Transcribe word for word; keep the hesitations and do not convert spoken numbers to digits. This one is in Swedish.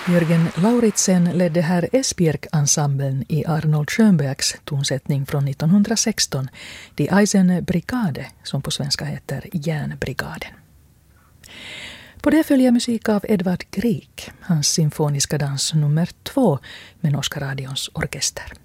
Jörgen Lauritsen ledde här Esbjerg-ensemblen i Arnold Schönbergs tonsättning från nittonhundrasexton, Die Eisenbrigade, som på svenska heter Järnbrigaden. På det följer musik av Edvard Grieg, hans symfoniska dans nummer två med Norska Radions orkester.